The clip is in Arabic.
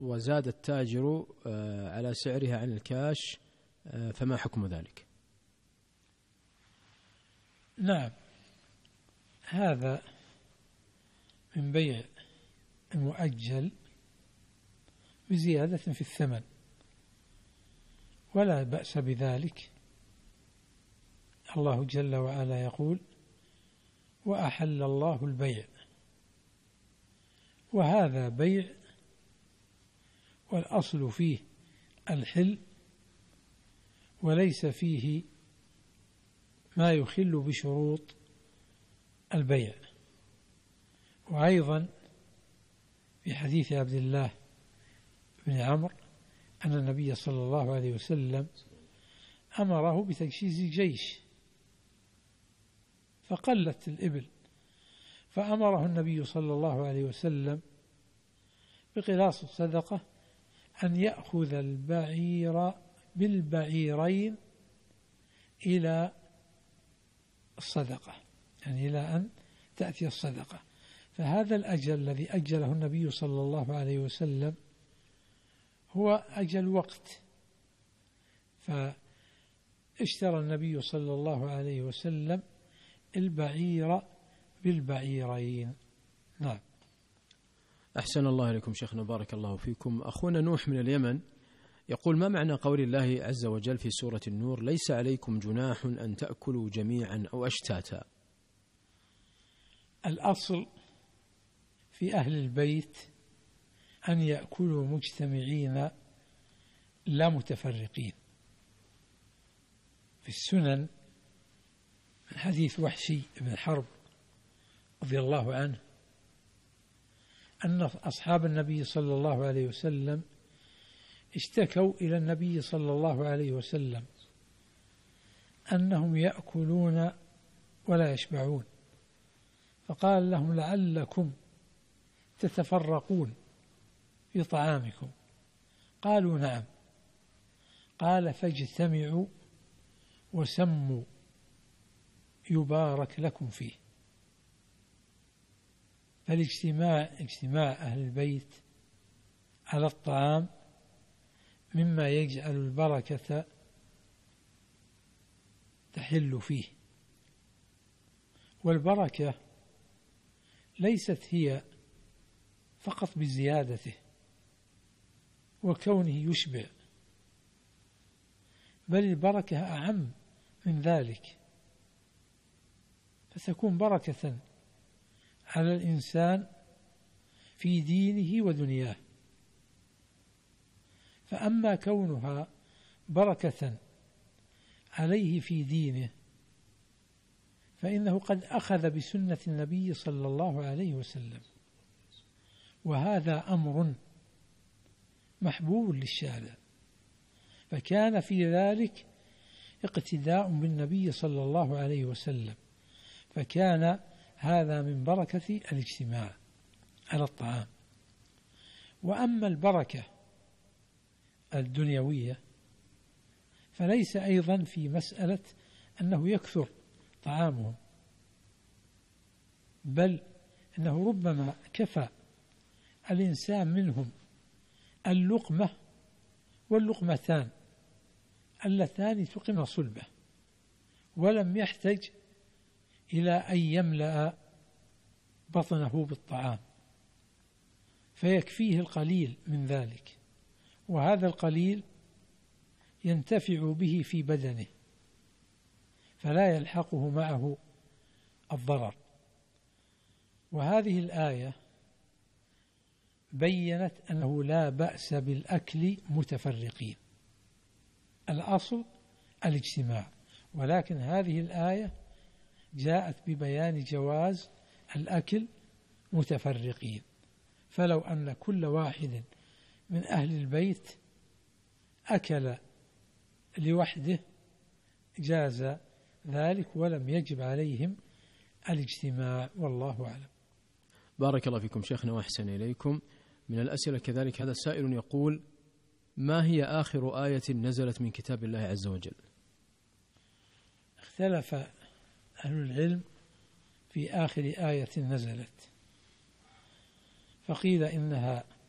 وزاد التاجر على سعرها عن الكاش، فما حكم ذلك؟ نعم، هذا من بيع المؤجل بزيادة في الثمن، ولا بأس بذلك. الله جل وعلا يقول: وأحل الله البيع، وهذا بيع والأصل فيه الحل، وليس فيه ما يخل بشروط البيع. وأيضا في حديث عبد الله بن عمرو أن النبي صلى الله عليه وسلم أمره بتجهيز الجيش فقلت الإبل، فأمره النبي صلى الله عليه وسلم بقلاص الصدقة أن يأخذ البعير بالبعيرين إلى الصدقة، يعني إلى أن تأتي الصدقة. فهذا الأجل الذي أجله النبي صلى الله عليه وسلم هو أجل وقت، فاشترى النبي صلى الله عليه وسلم البعير بالبعيرين. نعم. أحسن الله إليكم شيخنا، بارك الله فيكم. أخونا نوح من اليمن يقول: ما معنى قول الله عز وجل في سورة النور: ليس عليكم جناح أن تأكلوا جميعا أو أشتاتا؟ الأصل في أهل البيت أن يأكلوا مجتمعين لا متفرقين. في السنن من حديث وحشي بن حرب رضي الله عنه أن أصحاب النبي صلى الله عليه وسلم اشتكوا إلى النبي صلى الله عليه وسلم أنهم يأكلون ولا يشبعون، فقال لهم: لعلكم تتفرقون في طعامكم. قالوا: نعم. قال: فاجتمعوا وسموا يبارك لكم فيه. اجتماع أهل البيت على الطعام مما يجعل البركة تحل فيه، والبركة ليست هي فقط بزيادته وكونه يشبع، بل البركة أعم من ذلك، فتكون بركة على الإنسان في دينه ودنياه. فأما كونها بركة عليه في دينه فإنه قد أخذ بسنة النبي صلى الله عليه وسلم، وهذا أمر محبوب للشارع، فكان في ذلك اقتداء بالنبي صلى الله عليه وسلم، فكان هذا من بركة الاجتماع على الطعام. وأما البركة الدنيوية فليس أيضا في مسألة أنه يكثر طعامهم، بل أنه ربما كفى الإنسان منهم اللقمة واللقمتان اللتان تقم صلبه، ولم يحتج إلى أن يملأ بطنه بالطعام، فيكفيه القليل من ذلك، وهذا القليل ينتفع به في بدنه فلا يلحقه معه الضرر. وهذه الآية بيّنت أنه لا بأس بالأكل متفرقين، الأصل الاجتماع، ولكن هذه الآية جاءت ببيان جواز الأكل متفرقين، فلو أن كل واحد من أهل البيت أكل لوحده جاز ذلك ولم يجب عليهم الاجتماع، والله أعلم. بارك الله فيكم شيخنا وأحسن إليكم. من الأسئلة كذلك هذا سائل يقول: ما هي آخر آية نزلت من كتاب الله عز وجل؟ اختلف أهل العلم في آخر آية نزلت، فقيل إنها